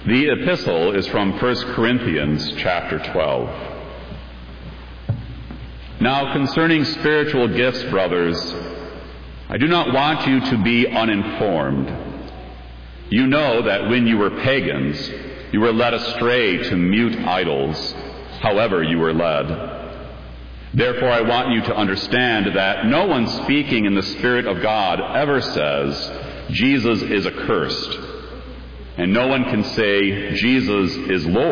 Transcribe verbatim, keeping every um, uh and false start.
The epistle is from First Corinthians chapter twelve. Now concerning spiritual gifts, brothers, I do not want you to be uninformed. You know that when you were pagans, you were led astray to mute idols, however you were led. Therefore I want you to understand that no one speaking in the Spirit of God ever says, Jesus is accursed. And no one can say, Jesus is Lord,